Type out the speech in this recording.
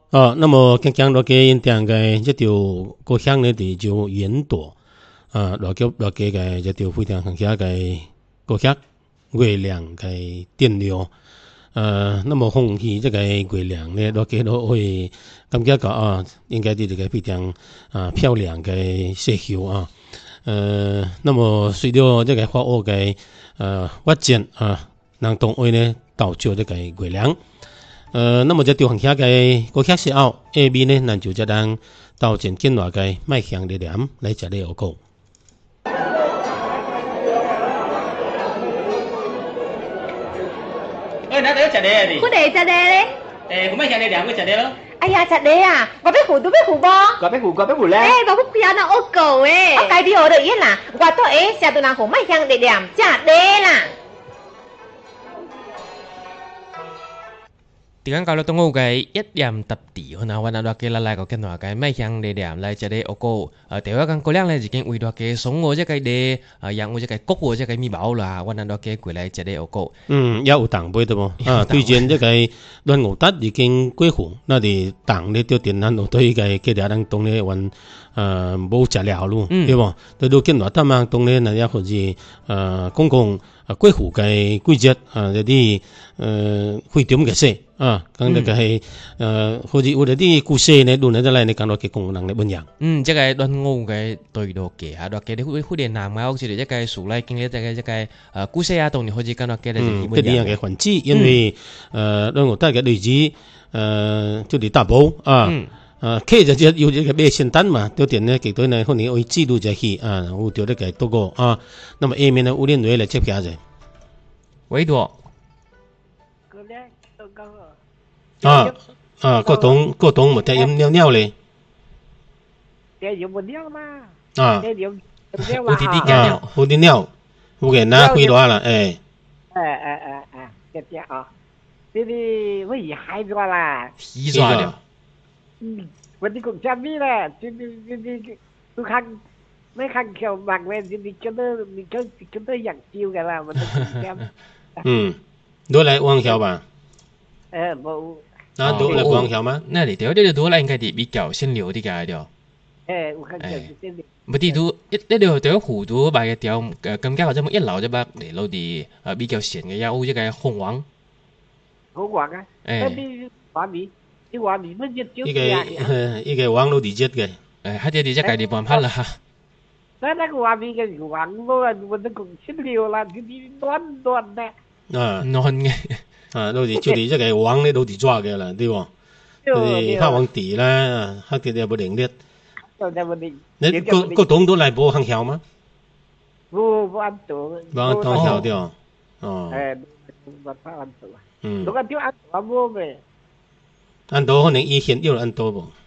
那么刚刚落嘅印象嘅一條故鄉呢，就叫雲朵落嘅一條非常鄉下嘅故鄉月亮嘅電流。那麼空氣這個月亮呢，落嘅都會感覺到應該係一個非常漂亮嘅色球那麼隨着這個花屋嘅發展讓動物呢導致這個月亮。那麼這條鄉下嘅故鄉時候 A B 呢，咱就這樣導進進來嘅邁向地點來食呢個。 哪度有食咧？你？ 我哋食咧咧。 咁乜嘢你兩個食咧咯？ 哎呀，食咧啊！我要付，都要付啵？ 我要付咧。 我要開那屋告誒。我介啲我哋嘢啦，我都成日都人好邁向地點食咧啦。 啲講到了東歐嘅一點特地，可能我哋嘅來個見到嘅邁向地點來食咧屋告。第二講過兩咧已經為到嘅送我隻嘅咧，讓我隻嘅谷我隻嘅米包啦，我哋嘅過來食咧屋告。 也有糖杯的啵？推薦這個亂牛達已經過戶，那啲糖咧就點咱有對個佢哋咱當咧揾冇食了咯，對啵？對到見到他們當咧那也好似公共過戶嘅季節一啲會點嘅事。講呢個係好似我哋啲故事呢，論得嚟你講到嘅功能嘅不一樣。 即係亂我嘅對到嘅嚇，到嘅啲會啲南亞好似一個樹嚟經歷一個故事啊，當年好似講到嘅咧， 這啲樣嘅環節，因為亂我帶嘅例子就係大寶K 就要一個咩清單嘛，對點呢？極端呢，可能會記錄就係有條呢個多個那麼 A 面呢，有啲女嚟接下啫。 維多。 個洞冇得飲尿咧。 有冇尿啦？ 有啲尿， 有啲尿，有嘅拿回來啦， 這啲呢我也害咗啦。 死咗了。 我哋講咩啦？你都看ไม่看橋白咧，你覺得人照㗎啦，我都講都嚟黃橋吧？ 冇。 都嚟黃橋嗎？ 那你對都嚟應該係比較先流啲嘅條。 我看橋先流。 唔啲都一條對弧度擺嘅條更加或者一流啫吧，嚟攞啲比較淺嘅有一個紅黃。 紅黃啊？啲畫面，啲畫面乜嘢照嘅？依個黃都地質嘅。 喺啲地質計啲辦法啦。 那個畫面嘅黃咯，我都講先流啦，啲亂嘅。 亂嘅。 到時就係這個黃咧，到時抓嘅啦，對喎。黑黃地啦，黑啲有冇靈力？你個洞都嚟冇行橋嗎？ 冇安度。 冇通橋對哦。 冇安度啊。都個叫安度冇咩？ 安度可能以前有安度噃。